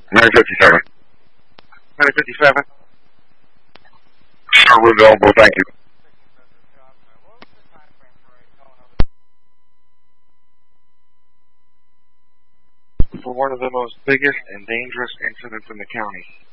957. 957. Sure, we're available, thank you. For one of the most biggest and dangerous incidents in the county.